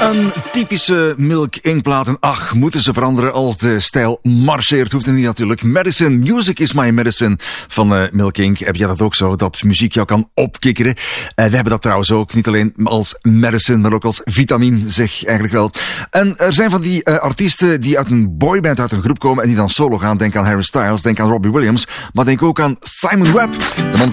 Een typische Milk Inc. plaat. En ach, moeten ze veranderen als de stijl marcheert? Hoeft het niet natuurlijk. Medicine, Music is My Medicine van Milk Inc. Heb jij dat ook zo, dat muziek jou kan opkikkeren? We hebben dat trouwens ook, niet alleen als medicine, maar ook als vitamine, zeg eigenlijk wel. En er zijn van die artiesten die uit een boyband, uit een groep komen en die dan solo gaan. Denk aan Harry Styles, denk aan Robbie Williams, maar denk ook aan Simon Webb. De man